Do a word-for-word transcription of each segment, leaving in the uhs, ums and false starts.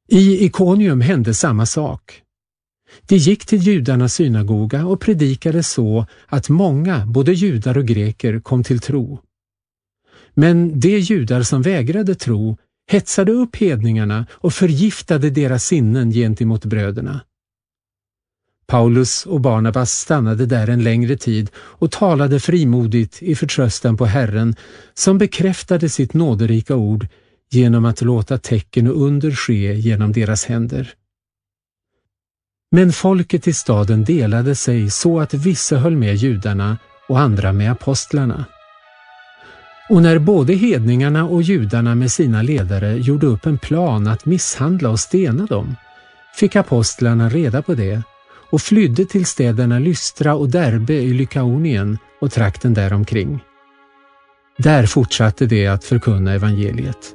I Ikonium hände samma sak. De gick till judarnas synagoga och predikade så att många, både judar och greker, kom till tro. Men de judar som vägrade tro hetsade upp hedningarna och förgiftade deras sinnen gentemot bröderna. Paulus och Barnabas stannade där en längre tid och talade frimodigt i förtröstan på Herren, som bekräftade sitt nåderika ord genom att låta tecken och under ske genom deras händer. Men folket i staden delade sig så att vissa höll med judarna och andra med apostlarna. Och när både hedningarna och judarna med sina ledare gjorde upp en plan att misshandla och stena dem, fick apostlarna reda på det och flydde till städerna Lystra och Derbe i Lykaonien och trakten däromkring. Där fortsatte de att förkunna evangeliet.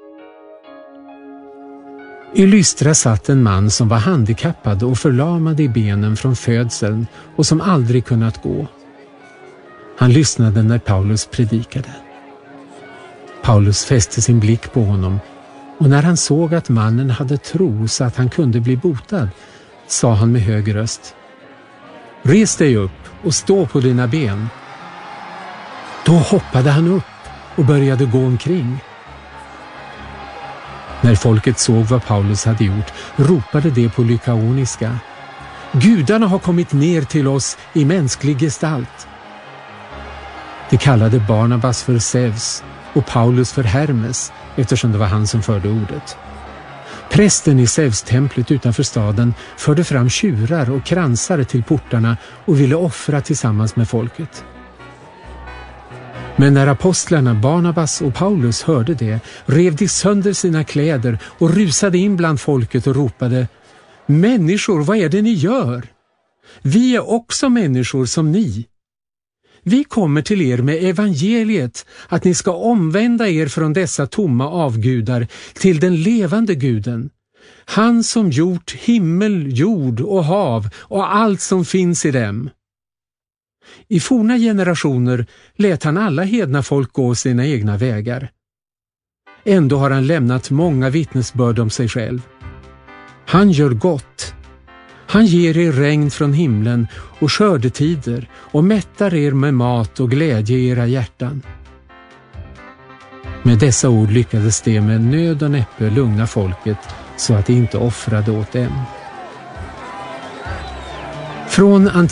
I Lystra satt en man som var handikappad och förlamad i benen från födseln och som aldrig kunnat gå. Han lyssnade när Paulus predikade. Paulus fäste sin blick på honom, och när han såg att mannen hade tro så att han kunde bli botad, sa han med hög röst: "Res dig upp och stå på dina ben." Då hoppade han upp och började gå omkring. När folket såg vad Paulus hade gjort, ropade de på lykaoniska: "Gudarna har kommit ner till oss i mänsklig gestalt." De kallade Barnabas för Zeus och Paulus för Hermes, eftersom det var han som förde ordet. Prästen i Zeus-templet utanför staden förde fram tjurar och kransar till portarna och ville offra tillsammans med folket. Men när apostlarna Barnabas och Paulus hörde det, rev de sönder sina kläder och rusade in bland folket och ropade: "Människor, vad är det ni gör? Vi är också människor som ni. Vi kommer till er med evangeliet, att ni ska omvända er från dessa tomma avgudar till den levande guden, han som gjort himmel, jord och hav och allt som finns i dem. I forna generationer lät han alla hedna folk gå sina egna vägar. Ändå har han lämnat många vittnesbörd om sig själv. Han gör gott. Han ger er regn från himlen och skördetider och mättar er med mat och glädje i era hjärtan." Med dessa ord lyckades det med nöd och näppe lugna folket så att de inte offrade åt dem. Från